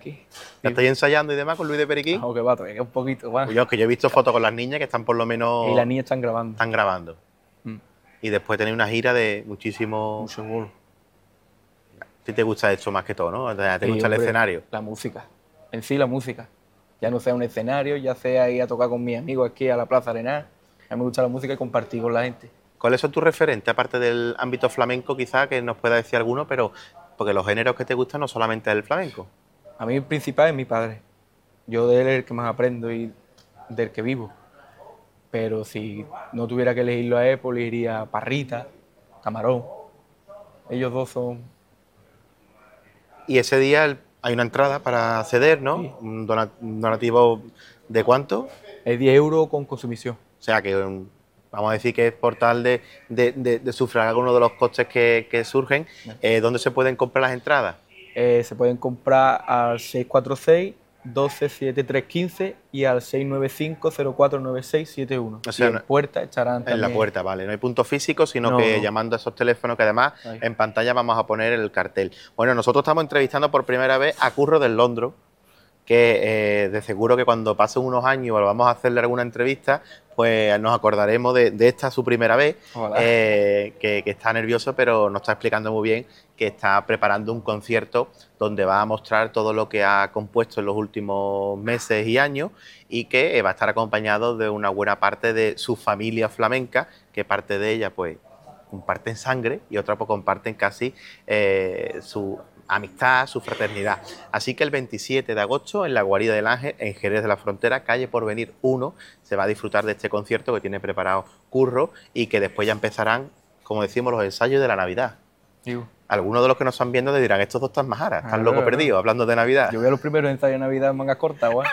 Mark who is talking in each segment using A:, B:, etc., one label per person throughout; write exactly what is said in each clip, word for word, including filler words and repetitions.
A: aquí.
B: ¿Ya estáis ensayando y demás con Luis de Periquín?
A: No, que va, todavía queda un poquito, va.
B: Pues yo, que yo he visto fotos con las niñas que están por lo menos...
A: Y las niñas están grabando.
B: Están grabando.
A: Mm.
B: Y después tenéis una gira de muchísimo...
A: Mucho bolo.
B: A ti te gusta esto más que todo, ¿no? O sea, ¿te
A: Sí,
B: gusta el
A: hombre,
B: escenario?
A: La música. En sí, la música. Ya no sea un escenario, ya sea ir a tocar con mis amigos aquí a la Plaza Arenal. A mí me gusta la música y compartir con la gente.
B: ¿Cuáles son tus referentes, aparte del ámbito flamenco, quizá, que nos pueda decir alguno, pero porque los géneros que te gustan no solamente es el flamenco?
A: A mí el principal es mi padre. Yo de él es el que más aprendo y del que vivo. Pero si no tuviera que elegirlo a él, pues elegiría Parrita, Camarón. Ellos dos son...
B: Y ese día el- hay una entrada para acceder, ¿no?
A: Sí.
B: Un dona- un donativo de cuánto.
A: Es diez euros con consumición.
B: O sea que um, vamos a decir que es por tal de, de, de- de sufragar algunos de los costes que, que surgen. Eh, ¿Dónde se pueden comprar las entradas?
A: Eh, se pueden comprar al seis cuatro seis, doce setenta y tres quince y al seis nueve cinco, cero cuatro nueve seis siete uno.
B: O sea,
A: y en
B: no-
A: puerta estarán
B: En
A: también...
B: la puerta, vale. No hay punto físico, sino
A: No,
B: que
A: no.
B: llamando a esos teléfonos, que además
A: Ahí.
B: en pantalla vamos a poner el cartel. Bueno, nosotros estamos entrevistando por primera vez a Curro del Londro, que eh, de seguro que cuando pasen unos años vamos a hacerle alguna entrevista, pues nos acordaremos de, de esta su primera vez, eh, que, que está nervioso, pero nos está explicando muy bien que está preparando un concierto donde va a mostrar todo lo que ha compuesto en los últimos meses y años y que eh, va a estar acompañado de una buena parte de su familia flamenca, que parte de ella pues comparten sangre y otra pues comparten casi eh, su amistad, su fraternidad. Así que el veintisiete de agosto en la Guarida del Ángel, en Jerez de la Frontera, calle Porvenir uno, se va a disfrutar de este concierto que tiene preparado Curro y que después ya empezarán, como decimos, los ensayos de la Navidad.
A: Digo,
B: Algunos de los que nos están viendo te dirán, estos dos están majaras, están
A: Ah,
B: locos
A: claro,
B: perdidos,
A: claro.
B: hablando de Navidad.
A: yo voy a los primeros ensayos de Navidad en manga corta, guau.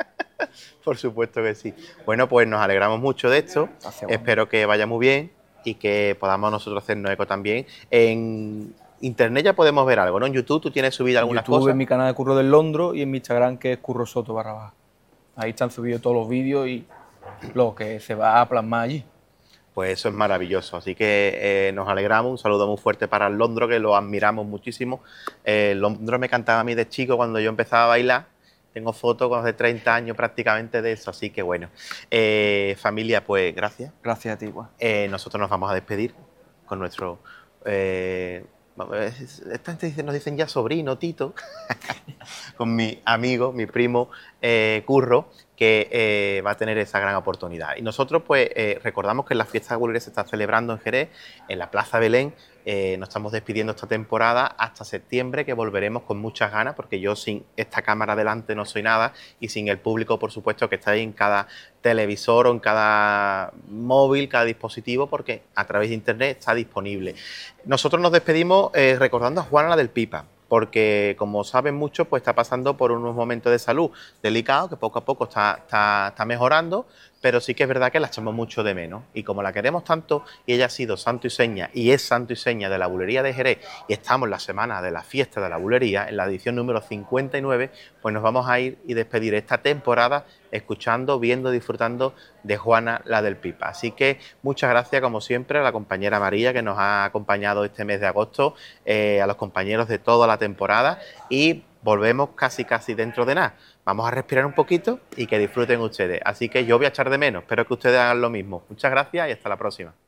B: Por supuesto que sí. Bueno, pues nos alegramos mucho de esto.
A: Gracias, guau.
B: Espero que vaya muy bien y que podamos nosotros hacernos eco también. En internet ya podemos ver algo, ¿no? En YouTube tú tienes subido
A: En
B: algunas
A: YouTube,
B: cosas.
A: en mi canal de Curro del Londro y en mi Instagram, que es Curro Soto barra baja. Ahí están subidos todos los vídeos y lo que se va a plasmar allí.
B: Pues eso es maravilloso. Así que eh, nos alegramos. Un saludo muy fuerte para el Londro, que lo admiramos muchísimo. Eh, el Londro me cantaba a mí de chico cuando yo empezaba a bailar. Tengo fotos con hace treinta años prácticamente de eso. Así que bueno. Eh, familia, pues gracias.
A: Gracias a ti, guau.
B: Eh, nosotros nos vamos a despedir con nuestro... Eh, esta gente dice- nos dicen ya sobrino, Tito, con mi amigo, mi primo eh, Curro, que eh, va a tener esa gran oportunidad. Y nosotros pues eh, recordamos que la fiesta Aguilera se está celebrando en Jerez, en la Plaza Belén. Eh, nos estamos despidiendo esta temporada hasta septiembre, que volveremos con muchas ganas, porque yo sin esta cámara delante no soy nada y sin el público, por supuesto, que está ahí en cada televisor o en cada móvil, cada dispositivo, porque a través de internet está disponible. Nosotros nos despedimos eh, recordando a Juana la del Pipa, porque como saben muchos, pues está pasando por unos momentos de salud delicados, que poco a poco está, está, está mejorando, pero sí que es verdad que la echamos mucho de menos. Y como la queremos tanto, y ella ha sido santo y seña, y es santo y seña de la bulería de Jerez, y estamos en la semana de la fiesta de la bulería, en la edición número cincuenta y nueve, pues nos vamos a ir y despedir esta temporada escuchando, viendo, disfrutando de Juana la del Pipa. Así que muchas gracias, como siempre, a la compañera María, que nos ha acompañado este mes de agosto, eh, a los compañeros de toda la temporada, y volvemos casi casi dentro de nada. Vamos a respirar un poquito y que disfruten ustedes. Así que yo voy a echar de menos, espero que ustedes hagan lo mismo. Muchas gracias y hasta la próxima.